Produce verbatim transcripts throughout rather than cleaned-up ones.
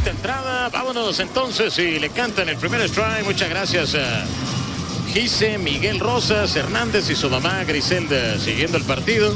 quinta entrada. Vámonos entonces y le cantan el primer strike. Muchas gracias a Gise, Miguel Rosas, Hernández y su mamá Griselda siguiendo el partido.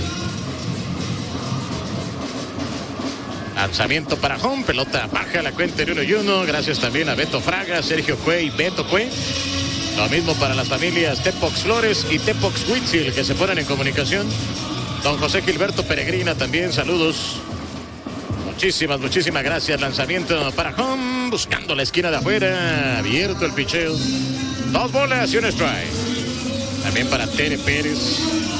Lanzamiento para home, pelota baja, la cuenta de uno y uno. Gracias también a Beto Fraga, Sergio Cue y Beto Cue. Lo mismo para las familias Tepox Flores y Tepox Huitzil, que se ponen en comunicación. Don José Gilberto Peregrina también, saludos. Muchísimas, muchísimas gracias. Lanzamiento para home, buscando la esquina de afuera. Abierto el picheo. Dos bolas y un strike. También para Tere Pérez.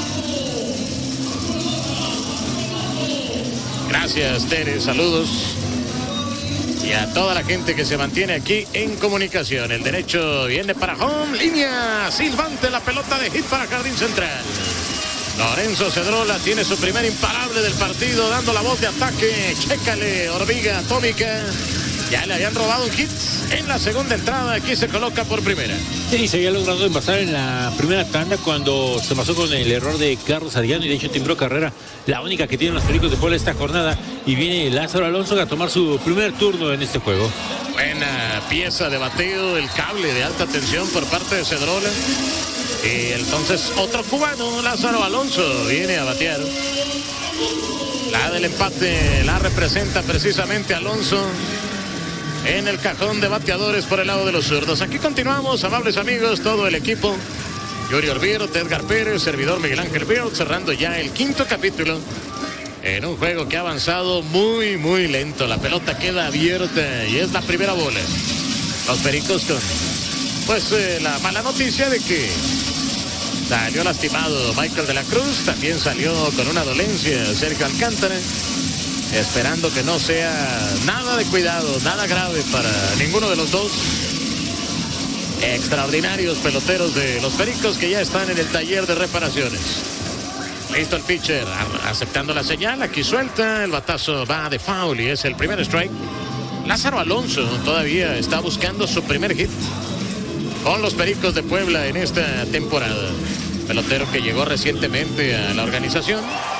Gracias, Tere, saludos. Y a toda la gente que se mantiene aquí en comunicación. El derecho viene para home, línea silbante, la pelota de hit para Jardín Central. Lorenzo Cedrola tiene su primer imparable del partido, dando la voz de ataque. Chécale, hormiga atómica. Ya le habían robado un hit en la segunda entrada. Aquí se coloca por primera. Sí, se había logrado envasar en la primera tanda cuando se pasó con el error de Carlos Ariano y de hecho timbró carrera, la única que tienen los Pericos de Puebla esta jornada. Y viene Lázaro Alonso a tomar su primer turno en este juego. Buena pieza de bateo, el cable de alta tensión por parte de Cedrola. Y entonces otro cubano, Lázaro Alonso, viene a batear. La del empate la representa precisamente Alonso en el cajón de bateadores por el lado de los zurdos. Aquí continuamos, amables amigos, todo el equipo. Yuri Orvierto, Edgar Pérez, servidor Miguel Ángel Beard, cerrando ya el quinto capítulo en un juego que ha avanzado muy, muy lento. La pelota queda abierta y es la primera bola. Los Pericos con, pues, eh, la mala noticia de que salió lastimado Michael de la Cruz. También salió con una dolencia Sergio Alcántara. Esperando que no sea nada de cuidado, nada grave para ninguno de los dos. Extraordinarios peloteros de los Pericos que ya están en el taller de reparaciones. Listo el pitcher, aceptando la señal. Aquí suelta, el batazo va de foul y es el primer strike. Lázaro Alonso todavía está buscando su primer hit con los Pericos de Puebla en esta temporada. Pelotero que llegó recientemente a la organización.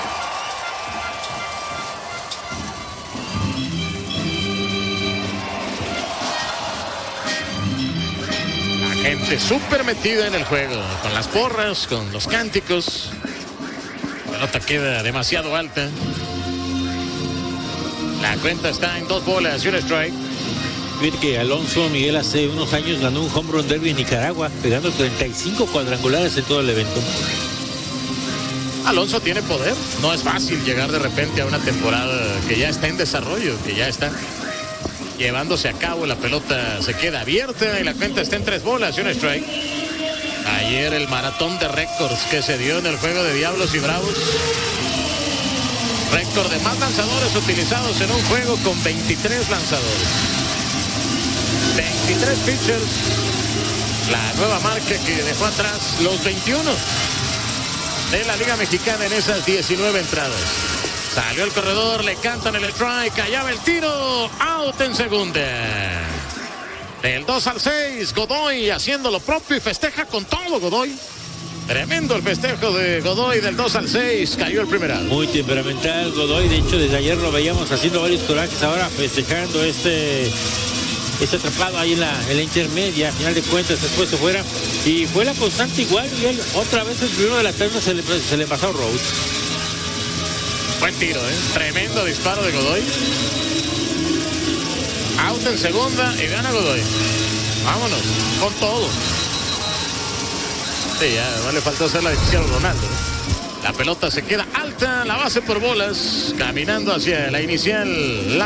Gente súper metida en el juego, con las porras, con los cánticos. La pelota queda demasiado alta. La cuenta está en dos bolas y un strike. Fíjate que Alonso Miguel hace unos años ganó un home run derby en Nicaragua, pegando treinta y cinco cuadrangulares en todo el evento. Alonso tiene poder. No es fácil llegar de repente a una temporada que ya está en desarrollo, que ya está llevándose a cabo. La pelota se queda abierta y la cuenta está en tres bolas y un strike. Ayer el maratón de récords que se dio en el juego de Diablos y Bravos. Récord de más lanzadores utilizados en un juego con veintitrés lanzadores. veintitrés pitchers. La nueva marca que dejó atrás los veintiuno de la Liga Mexicana en esas diecinueve entradas. Salió el corredor, le cantan el strike, callaba el tiro, out en segunda. Del dos al seis, Godoy haciendo lo propio y festeja con todo Godoy. Tremendo el festejo de Godoy del dos al seis, cayó el primer out. Muy temperamental Godoy, de hecho desde ayer lo veíamos haciendo varios corajes, ahora festejando este, este atrapado ahí en la, en la intermedia, a final de cuentas después se fuera. Y fue la constante igual, y él otra vez el primero de la terna se le, se le pasó a Rhodes. Buen tiro, ¿eh? Tremendo disparo de Godoy. Out en segunda y gana Godoy. Vámonos, con todo. Sí, ya no le faltó hacer la decisión a Ronaldo. La pelota se queda alta, la base por bolas, caminando hacia la inicial. La